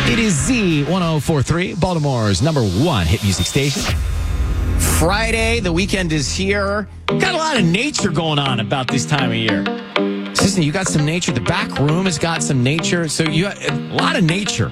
It is Z1043, Baltimore's number one hit music station. Friday, the weekend is here. Got a lot of nature going on about this time of year. Listen, you got some nature. The back room has got some nature. So you got a lot of nature